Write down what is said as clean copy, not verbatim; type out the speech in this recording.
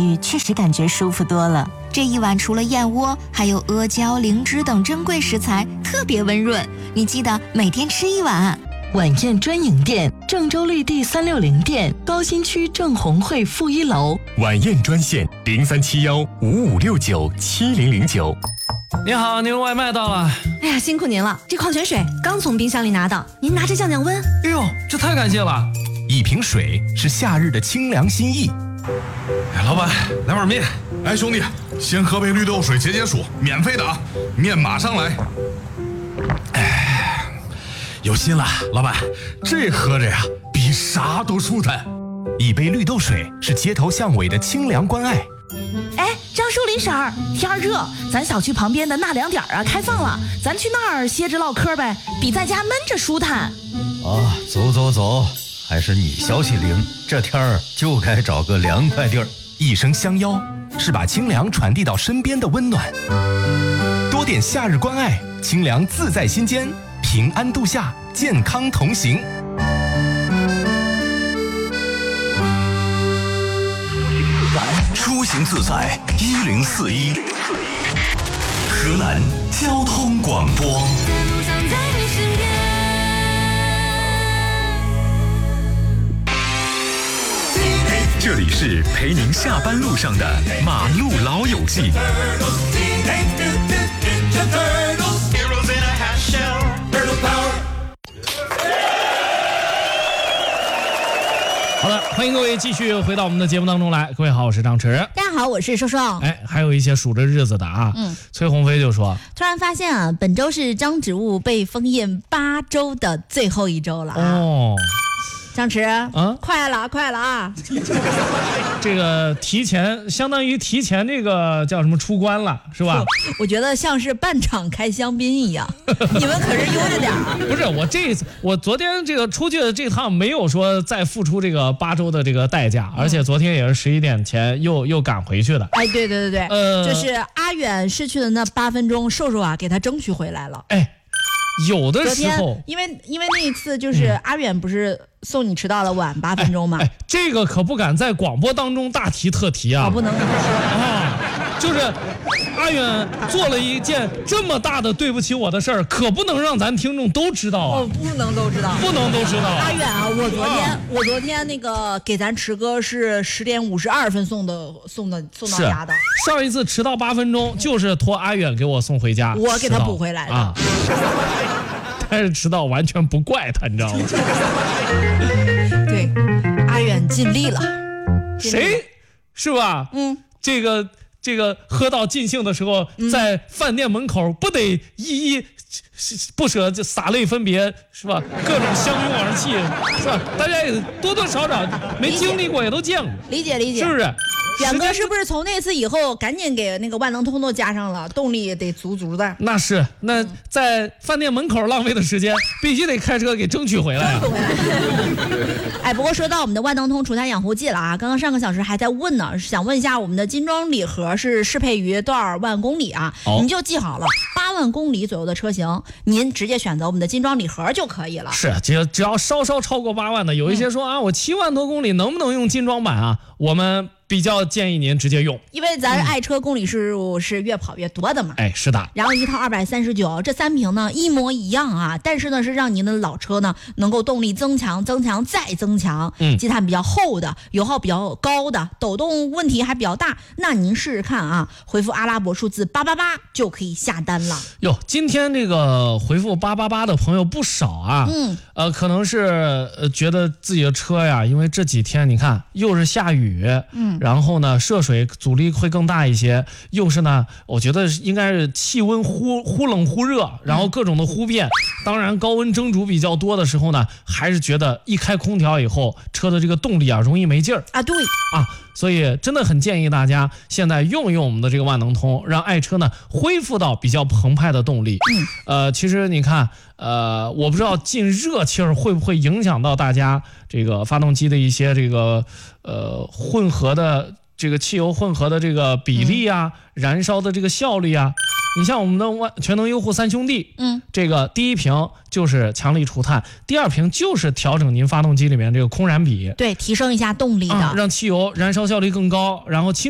去确实感觉舒服多了。 这一碗除了燕窝，还有阿胶、灵芝等珍贵食材，特别温润。你记得每天吃一碗。 晚宴专营店，郑州绿地360店，高新区郑红汇负1楼。 晚宴专线037155697009。 您好，您外卖到了。 哎呀，辛苦您了，这矿泉水刚从冰箱里拿到，您拿着降降温。 哎呦，这太感谢了！ 一瓶水是夏日的清凉心意。 哎，老板，来碗面。哎，兄弟，先喝杯绿豆水解解暑，免费的啊，面马上来。哎，有心了，老板，这喝着呀，比啥都舒坦。 一杯绿豆水是街头巷尾的清凉关爱。 哎，张淑林婶儿，天热，咱小区旁边的纳凉点啊开放了，咱去那儿歇着唠嗑呗，比在家闷着舒坦。 啊，走走走，还是你消息灵，这天儿就该找个凉快地儿。 一声相邀，是把清凉传递到身边的温暖。多点夏日关爱，清凉自在心间，平安度夏，健康同行。 出行自在1041，河南交通广播。 这里是陪您下班路上的马路老友记。 好的，欢迎各位继续回到我们的节目当中来。各位好，我是张弛。 大家好，我是瘦瘦。 哎，还有一些数着日子的啊。崔鸿飞就说， 突然发现啊，本周是张植物被封印8周的最后一周了啊。 哦， 张弛，快了啊！ 这个提前，相当于提前这个叫什么出关了，是吧？ 我觉得像是半场开香槟一样，你们可是悠着点儿。 不是，我昨天这个出去的这趟没有说再付出这个8周的这个代价，而且昨天也是11点前又赶回去的。 哎，对，就是阿远失去的那8分钟，瘦瘦啊给他争取回来了。 哎。有的时候， 因为那一次就是阿远不是送你迟到了晚8分钟吗？ 这个可不敢在广播当中大提特提啊！ 不能啊，就是阿远做了一件这么大的对不起我的事儿，可不能让咱听众都知道啊！ 不能都知道， 不能都知道。 阿远啊，我昨天那个给咱迟哥是10点52分送到家的。 上一次迟到8分钟，就是托阿远给我送回家， 我给他补回来的。啊但是迟到完全不怪他，你知道吗？ 对，阿远尽力了。 谁是吧？这个喝到尽兴的时候，在饭店门口不得依依不舍就洒泪分别，是吧？各种相拥而泣，是吧？大家也多多少少没经历过，也都见过， 理解， 是不是？ 远哥是不是从那次以后赶紧给那个万能通都加上了，动力得足的？ 那是，那在饭店门口浪费的时间，必须得开车给争取回来。 哎，不过说到我们的万能通除碳养护剂了啊，刚刚上个小时还在问呢，想问一下我们的金装礼盒是适配于多少万公里啊？您就记好了，8万公里左右的车型，您直接选择我们的金装礼盒就可以了。 是，只要稍超过8万的，有一些说我7万多公里能不能用金装版啊？我们比较建议您直接用， 因为咱爱车公里数是越跑越多的嘛。 哎，是的。 然后一套239，这3瓶呢一模一样啊，但是呢是让您的老车呢能够动力增强再增强，积碳比较厚的，油耗比较高的，抖动问题还比较大，那您试试看啊，回复阿拉伯数字888就可以下单了。 哟，今天这个回复888的朋友不少啊，可能是觉得自己的车呀，因为这几天你看又是下雨，然后呢涉水阻力会更大一些，又是呢我觉得应该是气温忽冷忽热，然后各种的忽变，当然高温蒸煮比较多的时候呢，还是觉得一开空调以后车的这个动力啊容易没劲儿啊。对啊，所以真的很建议大家现在用我们的这个万能通，让爱车呢恢复到比较澎湃的动力。其实你看我不知道进热气儿会不会影响到大家这个发动机的一些这个混合的这个汽油混合的这个比例啊，燃烧的这个效率啊。你像我们的全能优护3兄弟，这个第一瓶就是强力除碳，第二瓶就是调整您发动机里面这个空燃比， 对，提升一下动力的， 让汽油燃烧效率更高，然后